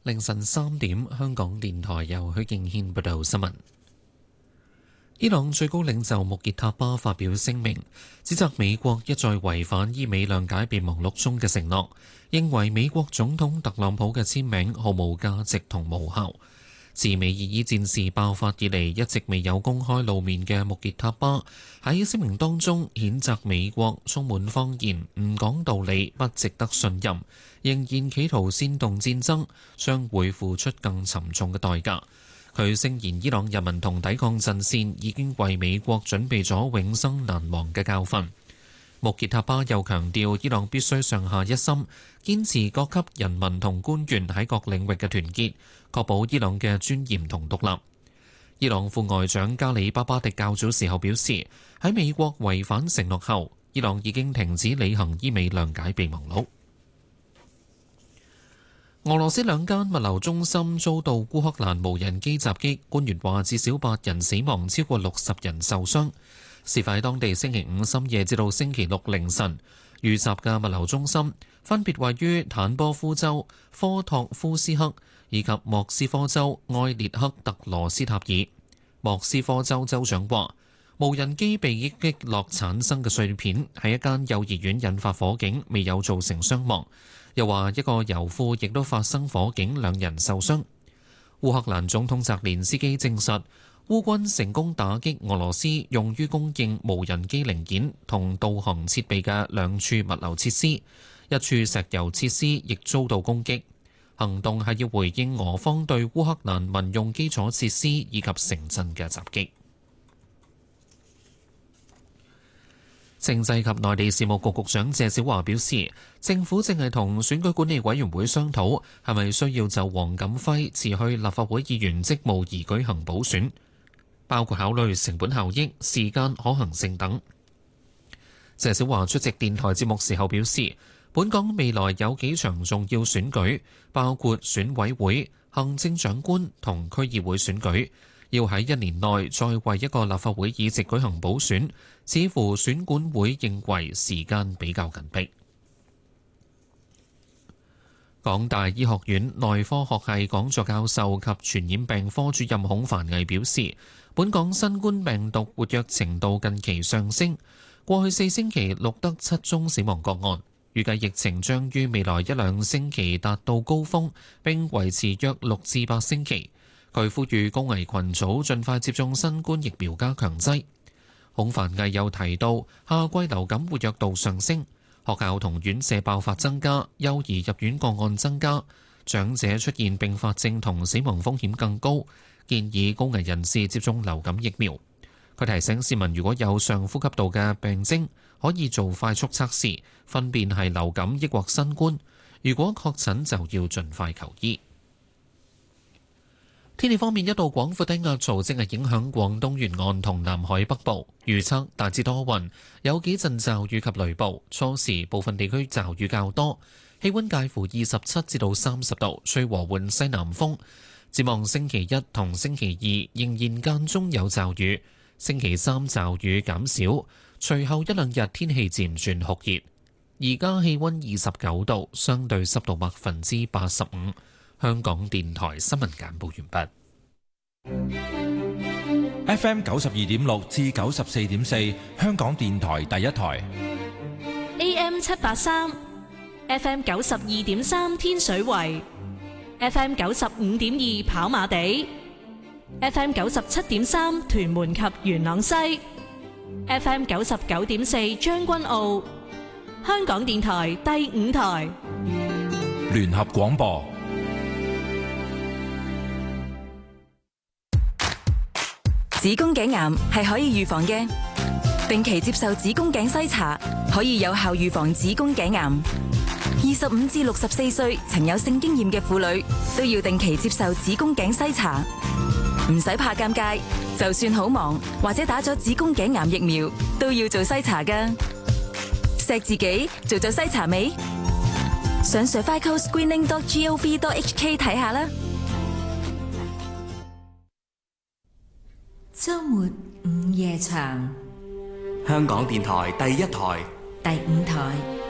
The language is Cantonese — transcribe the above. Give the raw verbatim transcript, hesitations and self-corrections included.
凌晨三點，香港電台由許敬軒報道新聞。伊朗最高領袖穆傑塔巴發表聲明，指責美國一再違反伊美諒解備忘錄中嘅承諾，認為美國總統特朗普嘅簽名毫無價值同無效。自美伊伊戰事爆發以嚟一直未有公開露面嘅穆傑塔巴喺聲明當中譴責美國充滿謊言、唔講道理、不值得信任，仍然企圖煽動戰爭，將會付出更沉重嘅代價。佢聲言伊朗人民同抵抗陣線已經為美國準備咗永生難忘嘅教訓。穆傑塔巴又強調，伊朗必須上下一心，堅持各級人民同官員喺各領域嘅團結，確保伊朗嘅尊嚴同獨立。伊朗副外長加里巴巴迪較早時候表示，喺美國違反承諾後，伊朗已經停止履行伊美諒解備忘錄。俄羅斯兩間物流中心遭到烏克蘭無人機襲擊，官員話至少八人死亡，超過六十人受傷。事發喺當地星期五深夜至到星期六凌晨，遇襲嘅物流中心分別位於坦波夫州科托夫斯克以及莫斯科州埃列克特羅斯塔爾。莫斯科州州長話，無人機被擊落產生嘅碎片喺一間幼兒園引發火警，未有造成傷亡。又話一個油庫亦都發生火警，兩人受傷。烏克蘭總統澤連斯基證實，烏軍成功打擊俄羅斯用於供應無人機零件同導航設備嘅兩處物流設施，一處石油設施亦遭到攻擊。行動係要回應俄方對烏克蘭民用基礎設施以及城鎮嘅襲擊。政制及內地事務局局長謝小華表示，政府正係同選舉管理委員會商討，係咪需要就黃錦輝辭去立法會議員職務而舉行補選，包括考慮成本效益、時間可行性等。謝小華出席電台節目時候表示，本港未來有幾場重要選舉，包括選委會、行政長官同區議會選舉，要喺一年內再為一個立法會議席舉行補選，似乎選管會認為時間比較緊迫。港大醫學院內科學系講座教授及傳染病科主任孔凡毅表示，本港新冠病毒活躍程度近期上升，過去四星期錄得七宗死亡個案，預計疫情將於未來一兩星期達到高峰，並維持約六至八星期。佢呼籲高危群組盡快接種新冠疫苗加強劑。孔繁毅又提到，夏季流感活躍度上升，學校同院舍爆發增加，幼兒入院個案增加，長者出現併發症同死亡風險更高，建議高危人士接種流感疫苗。佢提醒市民，如果有上呼吸道嘅病徵，可以做快速測試，分辨係流感抑或新冠。如果確診，就要盡快求醫。天氣方面，一道廣闊低壓槽正係影響廣東沿岸同南海北部，預測大致多雲，有幾陣驟雨及雷暴，初時部分地區驟雨較多，氣溫介乎二十七至到三十度，吹和緩西南風。展望星期一同星期二仍然間中有驟雨，星期三驟雨減少，隨後一兩日天氣漸轉酷熱。而家氣溫二十九度，相對濕度百分之八十五。香港電台新聞簡報完畢。F M 九十二點六至九十四點四，香港電台第一台。 A M 七八三，F M 九十二點三天水圍，F M 九十五點二跑馬地，F M 九十七點三屯門及元朗西，F M 九十九點四將軍澳。香港電台第五台聯合廣播。 子宮頸癌係可以預防嘅，定期接受子宮頸篩查可以有效預防子宮頸癌。二十五至六十四歲曾有性經驗嘅婦女都要定期接受子宮頸篩查，唔使怕尷尬，就算好忙或者打咗子宮頸癌疫苗都要做篩查㗎。錫自己做咗篩查未？上 cervical screening dot gov dot h k 睇下啦。 周末午夜場， 香港電台第一台， 第五台。